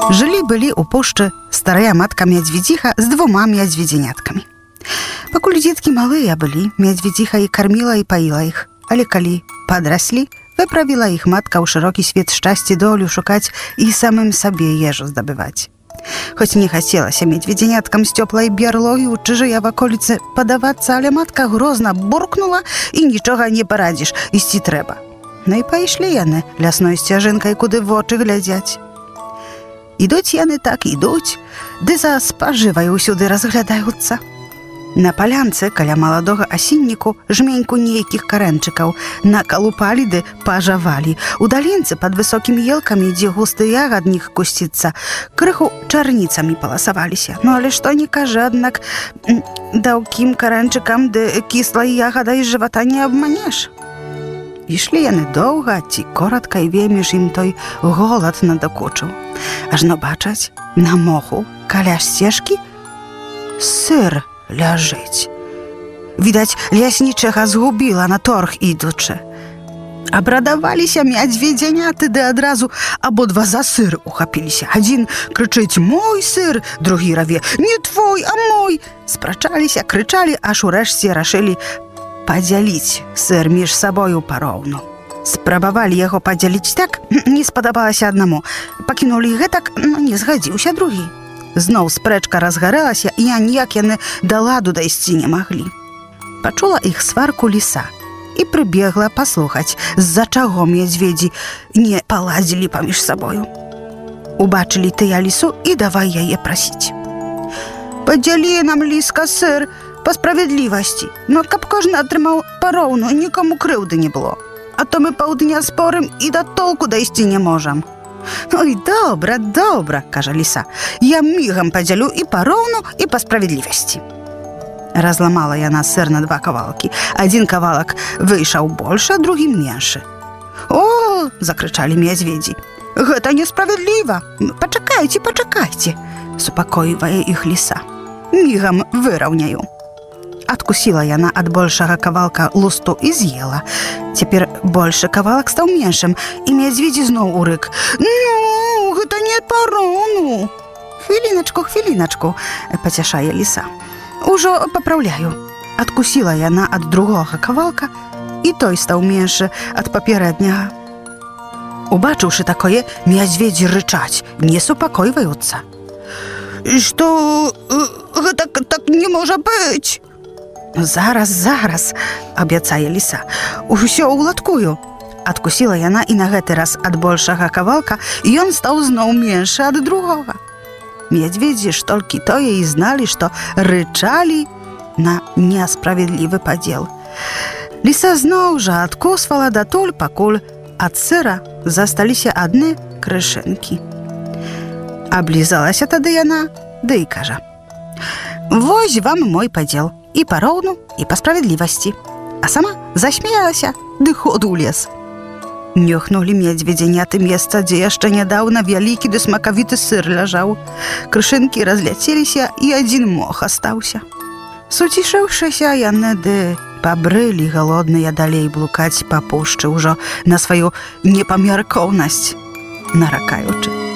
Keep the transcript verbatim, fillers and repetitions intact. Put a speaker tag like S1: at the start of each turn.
S1: Жили-были у пушчы старая матка-мядзведзіха з двума мядзведзяняткамі. Пакуль дзеткі малыя былі, мядзведзіха і карміла і паіла іх, але калі падраслі, выправіла іх матка ў шырокі свет шчасці долю шукаць і самым сабе ежу здабываць. Хоць не хацелася мядзведзяняткам з цёплай бярлогі ў чужыя ваколіцы падавацца, але матка грозна буркнула і нічога не парадзіш, ісці трэба. Ну і пайшлі яны лясной сцяжынкай, куды вочы глядзяць. Ідуць яны так, ідуць, ды за спажывай усюды разглядаюцца. На палянцы каля маладога асінніку жменьку нейкіх карэнчыкаў накалупалі ды пажавалі. У далінцы пад высокімі елкамі, дзе густы ягаднік кусціцца, крыху чарніцамі паласаваліся. Ну але што не кажа, аднак даўкім карэнчыкам ды кіслай ягадай з жывата не абманеш. Ішлі яны доўга, ці коротка, і вельмі ж ім той голад надакучыў. Ажно бачаць, на моху каля сцежкі сыр ляжыць. Відаць, ляснічага згубіла на торг ідучы. Абрадаваліся мядзведзяняты, ды адразу абодва за сыр ухапіліся. Адзін крычыць: «Мой сыр!» Другі раве: «Не твой, а мой!» Спрачаліся, крычалі, аж урэшце рашылі падзяліць сыр між сабою пароўну. Спрабавалі яго падзяліць так, не спадабалася аднаму. Пакінулі гэтак, но не згадзіўся другі. Зноў спрэчка разгарэлася, і аніяк яны да ладу дайсці не маглі. Пачула іх сварку ліса і прыбегла паслухаць, з-за чаго мядзведзі не паладзілі паміж сабою. Убачылі тыя лісу і давай яе прасіць: «Падзялі нам, ліска, сыр па справядлівасці, но каб кожны атрымаў пароўну, нікому крыўды не было. А то мы паўдня спорым і да толку дайсці не можам». «Ой, добра, добра, – кажа ліса, – я мігам падзялю і пароўну, і па справядлівасці». Разламала яна сыр на два кавалкі. Адзін кавалак выйшаў большы, а другі меншы. «О!» – закрычалі мядзведзі. «Гэта несправядліва! Пачакайце, пачакайце!» – супакойвае іх ліса. «Мігам выраўняю». Адкусіла яна ад большага кавалка лусту і з'ела. Цяпер большы кавалак стаў меншым, і мядзведзі зноў урык: «Ну, гэта не пароўну!» «Хвіліначку, хвіліначку!» – пацяшае ліса. «Ужо папраўляю». Адкусіла яна ад другога кавалка, і той стаў меншы ад папярэдняга. Убачыўшы такое, мядзведзі рычаць, не супакойваюцца. «Што? Гэта так не можа быць!» «Зараз, зараз!» – абяцае ліса. «Усё уладкую!» Адкусіла яна і на гэты раз ад большага кавалка, і ён стаў зноў меншы ад другога. Мядзведзі ж толькі тое і зналі, што рычалі на несправядлівы падзел. Ліса зноў жа адкусвала датуль, пакуль ад сыра засталіся адны крышынкі. Аблізалася тады яна, ды і кажа: «Вось вам мой падзел, і пароўну, і па справядлівасці». А сама засмеялася, ды ходу ў лес. Нюхнулі мядзведзяняты месца, дзе яшчэ нядаўна вялікі ды смакавіты сыр ляжаў. Крышынкі разляцеліся, і адзін мох астаўся. Суцішыўшыся, яны ды пабрылі галодныя далей блукаць па пушчы, ўжо на сваю непамяркоўнасць наракаючы.